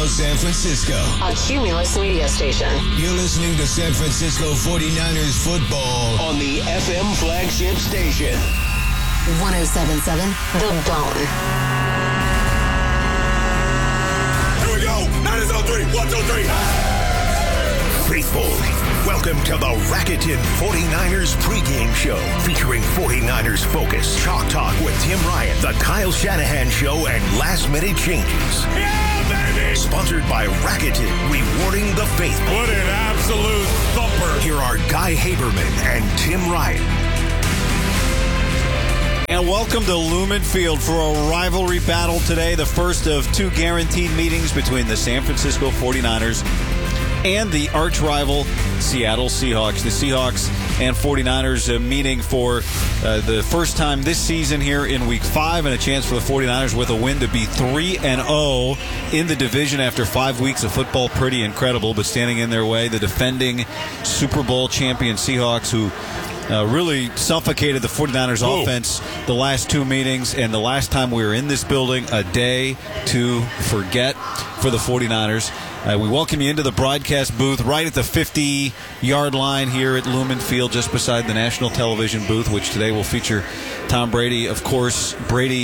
San Francisco. A Cumulus media station. You're listening to San Francisco 49ers football on the FM flagship station. 107.7 The Bone. Here we go. Niners on three. 1, 2, 3. Faithful, welcome to the Rakuten 49ers pregame show featuring 49ers Focus, Chalk Talk with Tim Ryan, the Kyle Shanahan Show, and last-minute changes. Yeah, baby! Sponsored by Rakuten, rewarding the faithful. What an absolute thumper. Here are Guy Haberman and Tim Ryan. And welcome to Lumen Field for a rivalry battle today, the first of two guaranteed meetings between the San Francisco 49ers and the arch-rival Seattle Seahawks. The Seahawks and 49ers meeting for the first time this season here in Week 5, and a chance for the 49ers with a win to be 3-0 in the division after 5 weeks of football. Pretty incredible, but standing in their way, the defending Super Bowl champion Seahawks, who really suffocated the 49ers offense the last two meetings, and the last time we were in this building, a day to forget for the 49ers. We welcome you into the broadcast booth right at the 50-yard line here at Lumen Field, just beside the national television booth, which today will feature Tom Brady. Of course, Brady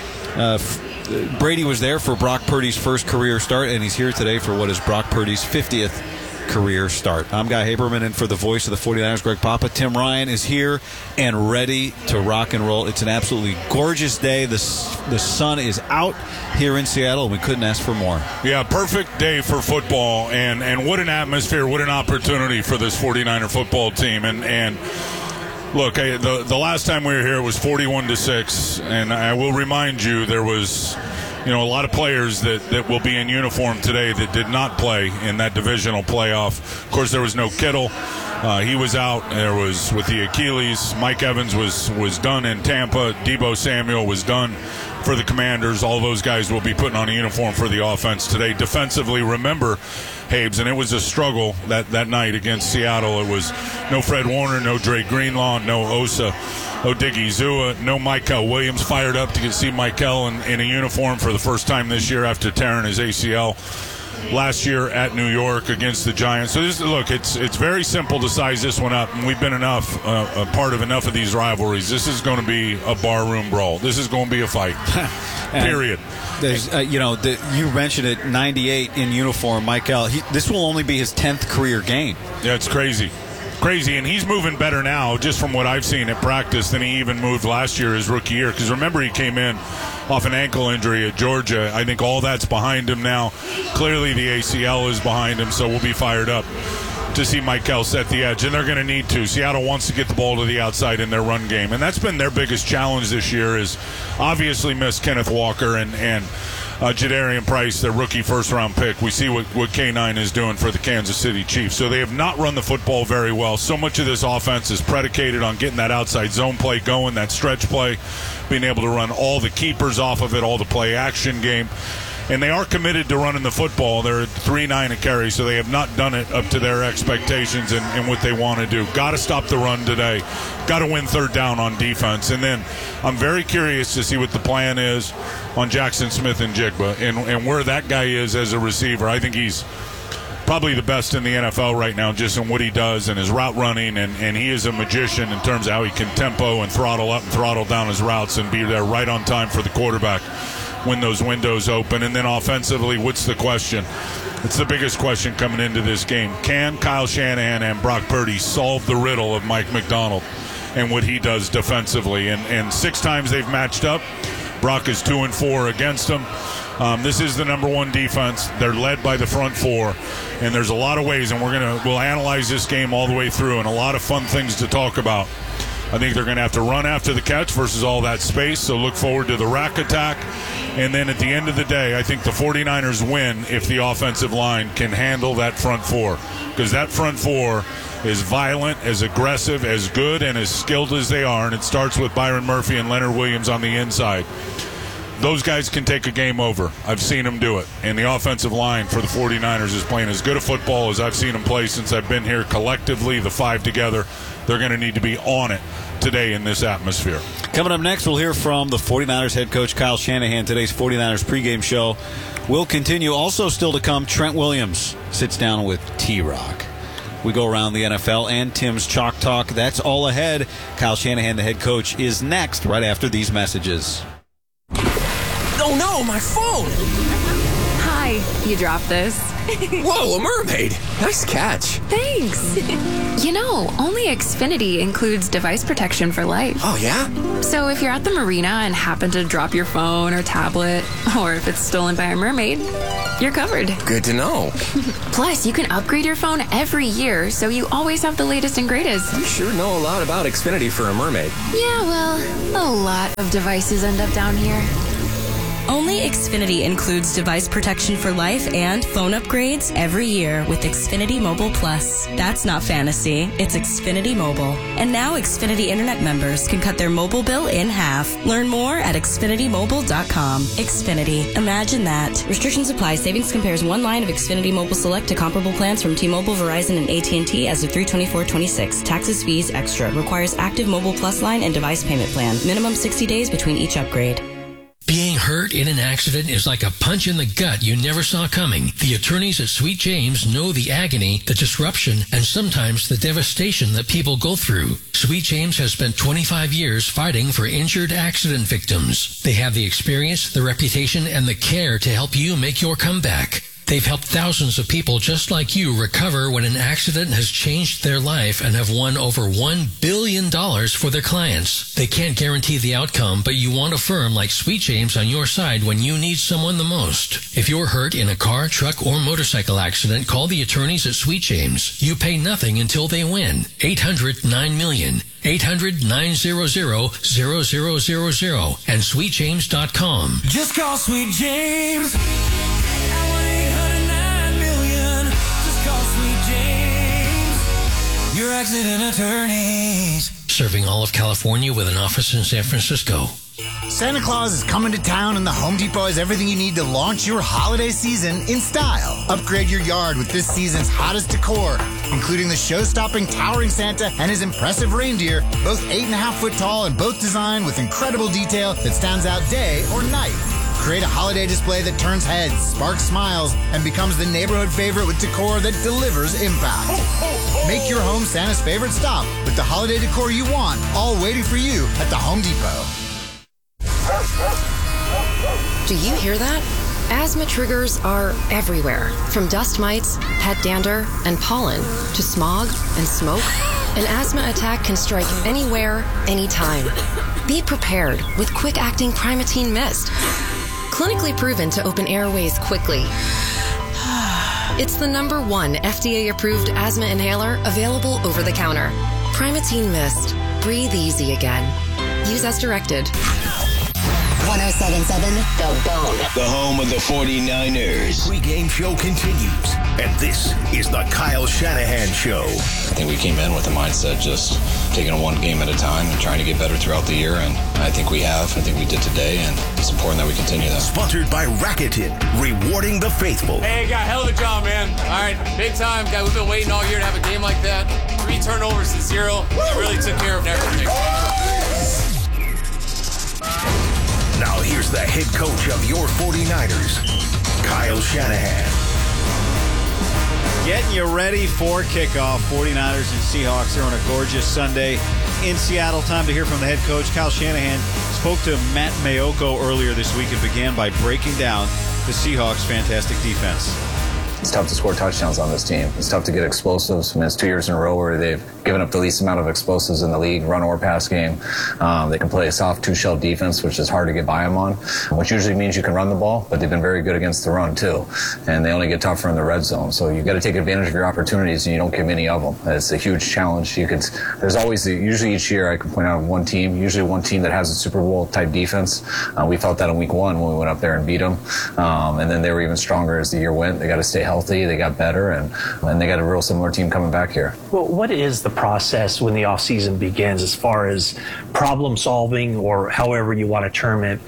was there for Brock Purdy's first career start, and he's here today for what is Brock Purdy's 50th career start. I'm Guy Haberman, and for the voice of the 49ers, Greg Papa, Tim Ryan is here and ready to rock and roll. It's an absolutely gorgeous day. The sun is out here in Seattle, and we couldn't ask for more. Yeah, perfect day for football, and what an atmosphere, what an opportunity for this 49er football team. And look, the last time we were here, it was 41-6, and I will remind you, there was a lot of players that will be in uniform today that did not play in that divisional playoff. Of course, there was no Kittle. He was out. There was with the Achilles. Mike Evans was done in Tampa. Deebo Samuel was done for the Commanders. All those guys will be putting on a uniform for the offense today. Defensively, remember, Habes, and it was a struggle that night against Seattle. It was no Fred Warner, no Dre Greenlaw, no Osa Odigizua, no Michael Williams. Fired up to see Michael in a uniform for the first time this year after tearing his ACL last year at New York against the Giants. So it's very simple to size this one up, and we've been a part of enough of these rivalries. This is going to be a barroom brawl. This is going to be a fight. Period. There's, you mentioned it, 98 in uniform, Michael. This will only be his 10th career game. Yeah, it's crazy, and he's moving better now, just from what I've seen at practice, than he even moved last year, his rookie year. Because remember, he came in off an ankle injury at Georgia. I think all that's behind him now. Clearly, the ACL is behind him, so we'll be fired up to see Michael set the edge, and they're going to need to. Seattle wants to get the ball to the outside in their run game, and that's been their biggest challenge this year. Is obviously miss Kenneth Walker and Jadarian Price, their rookie first-round pick. We see what K9 is doing for the Kansas City Chiefs. So they have not run the football very well. So much of this offense is predicated on getting that outside zone play going, that stretch play, being able to run all the keepers off of it, all the play-action game. And they are committed to running the football. They're at 3-9 a carry, so they have not done it up to their expectations and what they want to do. Got to stop the run today. Got to win third down on defense. And then I'm very curious to see what the plan is on Jackson Smith-Njigba and where that guy is as a receiver. I think he's probably the best in the NFL right now, just in what he does and his route running, and he is a magician in terms of how he can tempo and throttle up and throttle down his routes and be there right on time for the quarterback when those windows open. And then offensively, what's the question? It's the biggest question coming into this game. Can Kyle Shanahan and Brock Purdy solve the riddle of Mike Macdonald and what he does defensively? And 6 times they've matched up. Brock is 2-4 against them. This is the number one defense. They're led by the front four, and there's a lot of ways, and we'll analyze this game all the way through, and a lot of fun things to talk about. I think they're going to have to run after the catch versus all that space, so look forward to the rack attack. And then at the end of the day, I think the 49ers win if the offensive line can handle that front four, because that front four is violent, as aggressive, as good, and as skilled as they are, and it starts with Byron Murphy and Leonard Williams on the inside. those guys can take a game over. I've seen them do it. And the offensive line for the 49ers is playing as good a football as I've seen them play since I've been here. Collectively, the five together, they're going to need to be on it today in this atmosphere. Coming up next, we'll hear from the 49ers head coach Kyle Shanahan. Today's 49ers pregame show will continue. Also still to come, Trent Williams sits down with T-Rock. We go around the NFL and Tim's Chalk Talk. That's all ahead. Kyle Shanahan, the head coach, is next right after these messages. Oh no, my phone! Hi, you dropped this. Whoa, a mermaid! Nice catch. Thanks. You know, only Xfinity includes device protection for life. Oh, yeah? So if you're at the marina and happen to drop your phone or tablet, or if it's stolen by a mermaid, you're covered. Good to know. Plus, you can upgrade your phone every year, so you always have the latest and greatest. You sure know a lot about Xfinity for a mermaid. Yeah, well, a lot of devices end up down here. Only Xfinity includes device protection for life and phone upgrades every year with Xfinity Mobile Plus. That's not fantasy, it's Xfinity Mobile. And now Xfinity Internet members can cut their mobile bill in half. Learn more at XfinityMobile.com. Xfinity. Imagine that. Restrictions apply. Savings compares one line of Xfinity Mobile Select to comparable plans from T-Mobile, Verizon, and AT&T as of 3/24/26. Taxes, fees, extra. Requires active Mobile Plus line and device payment plan. Minimum 60 days between each upgrade. Being hurt in an accident is like a punch in the gut you never saw coming. The attorneys at Sweet James know the agony, the disruption, and sometimes the devastation that people go through. Sweet James has spent 25 years fighting for injured accident victims. They have the experience, the reputation, and the care to help you make your comeback. They've helped thousands of people just like you recover when an accident has changed their life and have won over $1 billion for their clients. They can't guarantee the outcome, but you want a firm like Sweet James on your side when you need someone the most. If you're hurt in a car, truck, or motorcycle accident, call the attorneys at Sweet James. You pay nothing until they win. 800-9-million. 800-900-0000 and sweetjames.com. Just call Sweet James. Your accident attorneys. Serving all of California with an office in San Francisco. Santa Claus is coming to town, and the Home Depot has everything you need to launch your holiday season in style. Upgrade your yard with this season's hottest decor, including the show-stopping towering Santa and his impressive reindeer, both 8.5 foot tall and both designed with incredible detail that stands out day or night. Create a holiday display that turns heads, sparks smiles, and becomes the neighborhood favorite with decor that delivers impact. Make your home Santa's favorite stop with the holiday decor you want, all waiting for you at the Home Depot. Do you hear that? Asthma triggers are everywhere, from dust mites, pet dander, and pollen, to smog and smoke. An asthma attack can strike anywhere, anytime. Be prepared with quick-acting Primatene Mist. Clinically proven to open airways quickly. It's the #1 FDA-approved asthma inhaler available over the counter. Primatene Mist. Breathe easy again. Use as directed. 107.7 The Bone. The home of the 49ers. Pre-game show continues, and this is the Kyle Shanahan Show. I think we came in with the mindset just taking it one game at a time and trying to get better throughout the year, and I think we have. I think we did today, and it's important that we continue that. Sponsored by Rakuten, rewarding the faithful. Hey, got hell of a job, man. All right, big time. Guy, we've been waiting all year to have a game like that. 3 turnovers to 0. They really took care of everything. Now here's the head coach of your 49ers, Kyle Shanahan. Getting you ready for kickoff. 49ers and Seahawks here on a gorgeous Sunday in Seattle. Time to hear from the head coach. Kyle Shanahan spoke to Matt Maiocco earlier this week and began by breaking down the Seahawks' fantastic defense. It's tough to score touchdowns on this team. It's tough to get explosives. I mean, it's 2 years in a row where they've given up the least amount of explosives in the league, run or pass game. They can play a soft two-shell defense, which is hard to get by them on, which usually means you can run the ball, but they've been very good against the run, too. And they only get tougher in the red zone. So you've got to take advantage of your opportunities, and you don't get many of them. It's a huge challenge. There's always, usually each year I can point out one team that has a Super Bowl-type defense. We felt that in week 1 when we went up there and beat them. And then they were even stronger as the year went. They got to stay healthy. They got better, and they got a real similar team coming back here. Well, what is the process when the offseason begins as far as problem solving, or however you want to term it,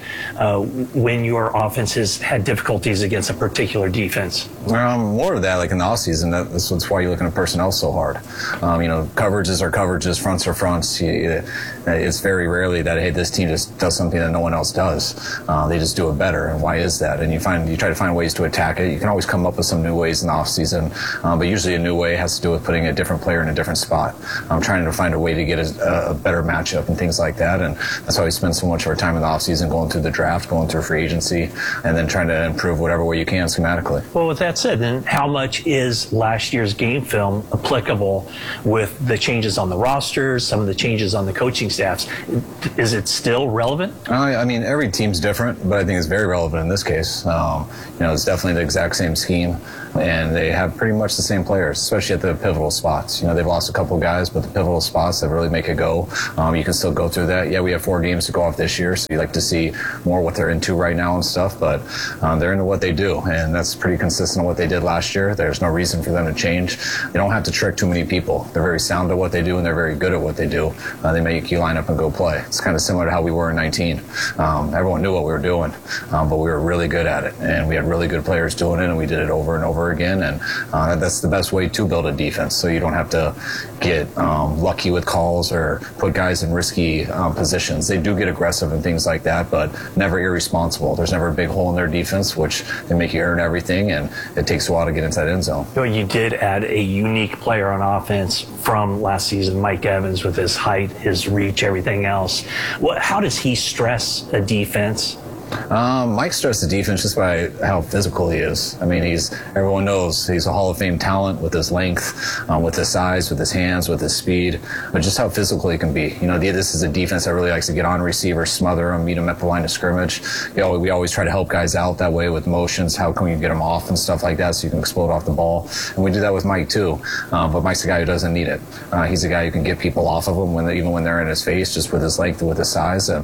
when your offense has had difficulties against a particular defense? More of that, like in the offseason, that's why you're looking at personnel so hard. Coverages are coverages, fronts are fronts. It's very rarely that, hey, this team just does something that no one else does. They just do it better, and why is that? And you try to find ways to attack it. You can always come up with some new ways in the offseason, but usually a new way has to do with putting a different player in a different spot. Trying to find a way to get a better matchup and things like that, and that's why we spend so much of our time in the offseason going through the draft, going through free agency, and then trying to improve whatever way you can schematically. Well, with that said, then how much is last year's game film applicable with the changes on the rosters, some of the changes on the coaching staffs? Is it still relevant? Every team's different, but I think it's very relevant in this case. It's definitely the exact same scheme, and they have pretty much the same players, especially at the pivotal spots. They've lost a couple of guys, but the pivotal spots that really make it go, you can still go through that. Yeah, we have 4 games to go off this year, so you like to see more what they're into right now and stuff, but they're into what they do, and that's pretty consistent with what they did last year. There's no reason for them to change. They don't have to trick too many people. They're very sound at what they do, and they're very good at what they do. They make you line up and go play. It's kind of similar to how we were in 19. Everyone knew what we were doing, but we were really good at it, and we had really good players doing it, and we did it over and over again, and that's the best way to build a defense, so you don't have to get lucky with calls or put guys in risky positions. They do get aggressive and things like that, but never irresponsible. There's never a big hole in their defense, which they make you earn everything, and it takes a while to get into that end zone. You did add a unique player on offense from last season, Mike Evans, with his height, his reach, everything else. How does he stress a defense? Mike stresses the defense just by how physical he is. Everyone knows he's a Hall of Fame talent with his length, with his size, with his hands, with his speed, but just how physical he can be. This is a defense that really likes to get on receivers, smother them, meet them at the line of scrimmage. We always try to help guys out that way with motions. How can we get them off and stuff like that so you can explode off the ball? And we do that with Mike too, but Mike's a guy who doesn't need it. He's a guy who can get people off of him even when they're in his face, just with his length and with his size, and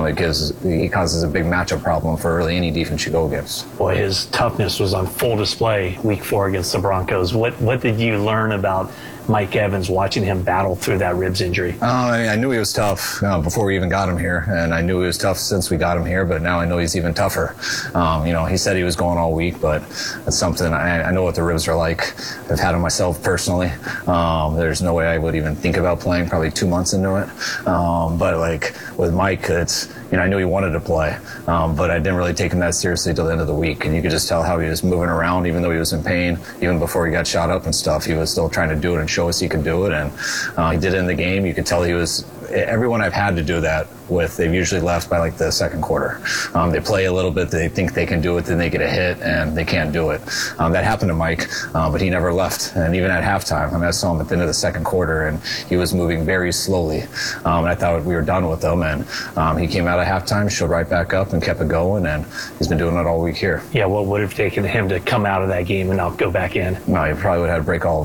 he causes a big matchup problem for really any defense you go against. Boy, his toughness was on full display week 4 against the Broncos. What did you learn about Mike Evans watching him battle through that ribs injury? I knew he was tough before we even got him here, and I knew he was tough since we got him here, but now I know he's even tougher. He said he was going all week, but it's something I know what the ribs are like. I've had them myself personally. There's no way I would even think about playing, probably 2 months into it. But with Mike, I knew he wanted to play, but I didn't really take him that seriously till the end of the week, and you could just tell how he was moving around, even though he was in pain, even before he got shot up and stuff. He was still trying to do it and show us he could do it, and he did it in the game. You could tell he was. Everyone I've had to do that with, they've usually left by the second quarter. They play a little bit, they think they can do it, then they get a hit and they can't do it. That happened to Mike, but he never left. And even at halftime, I saw him at the end of the second quarter, and he was moving very slowly. And I thought we were done with him, and he came out at halftime, showed right back up, and kept it going, and he's been doing it all week here. Yeah, what would have taken him to come out of that game and not go back in? No, he probably would have had to break all of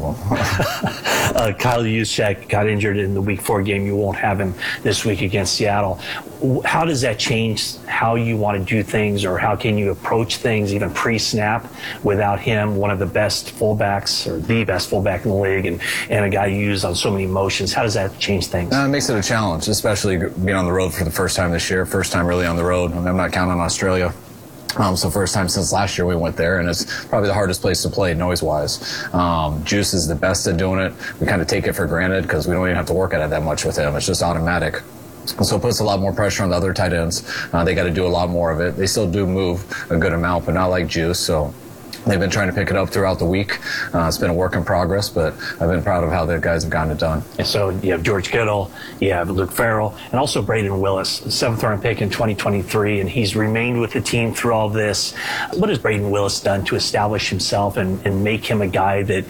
them. Kyle Juszczyk got injured in the week 4 game. You won't have him this week against Seattle. How does that change how you want to do things, or how can you approach things even pre-snap without him, one of the best fullbacks or the best fullback in the league, and a guy you use on so many motions? How does that change things? It makes it a challenge, especially being on the road for the first time this year, first time really on the road. I'm not counting on Australia. So first time since last year we went there, and it's probably the hardest place to play noise-wise. Juice is the best at doing it. We kind of take it for granted because we don't even have to work at it that much with him. It's just automatic. So it puts a lot more pressure on the other tight ends. They got to do a lot more of it. They still do move a good amount, but not like Juice. So they've been trying to pick it up throughout the week. It's been a work in progress, but I've been proud of how the guys have gotten it done. And so you have George Kittle, you have Luke Farrell, and also Braden Willis, 7th-round pick in 2023, and he's remained with the team through all this. What has Braden Willis done to establish himself and make him a guy that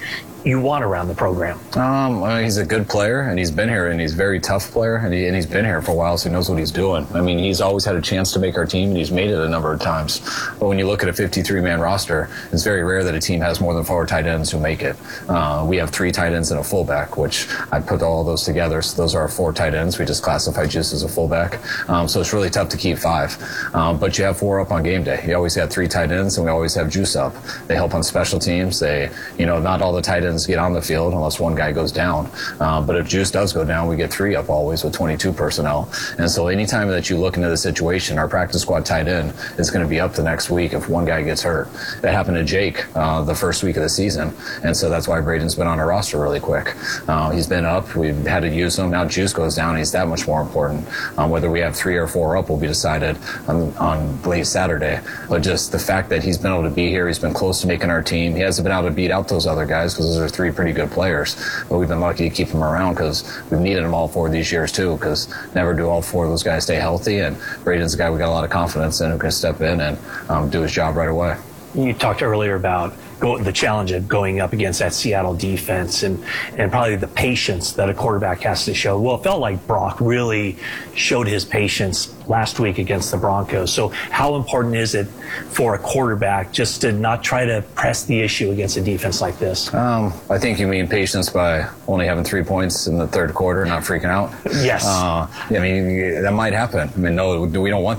you want around the program? He's a good player, and he's been here, and he's a very tough player, and he's been here for a while, so he knows what he's doing. I mean, he's always had a chance to make our team, and he's made it a number of times. But when you look at a 53-man roster, it's very rare that a team has more than 4 tight ends who make it. We have 3 tight ends and a fullback, which I put all those together. So those are our 4 tight ends. We just classify Juice as a fullback. So it's really tough to keep 5. But you have 4 up on game day. You always have 3 tight ends, and we always have Juice up. They help on special teams. Not all the tight ends get on the field unless one guy goes down. But if Juice does go down, we get 3 up always with 22 personnel. And so anytime that you look into the situation, our practice squad tight end is going to be up the next week if one guy gets hurt. That happened to Jake the first week of the season. And so that's why Braden's been on our roster really quick. He's been up. We've had to use him. Now Juice goes down. He's that much more important. Whether we have 3 or 4 up will be decided on late Saturday. But just the fact that he's been able to be here, he's been close to making our team. He hasn't been able to beat out those other guys because those are 3 pretty good players. But we've been lucky to keep him around because we've needed him all 4 of these years too, because never do all 4 of those guys stay healthy. And Braden's a guy we got a lot of confidence in who can step in and do his job right away. You talked earlier about the challenge of going up against that Seattle defense and probably the patience that a quarterback has to show. Well, it felt like Brock really showed his patience last week against the Broncos. So how important is it for a quarterback just to not try to press the issue against a defense like this? I think you mean patience by only having 3 points in the third quarter, not freaking out. Yes. That might happen. No, we don't want